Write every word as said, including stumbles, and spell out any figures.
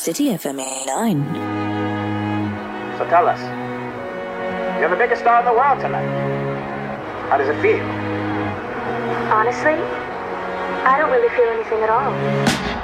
City F M eighty-nine. So tell us, you're the biggest star in the world tonight. How does it feel? Honestly, I don't really feel anything at all.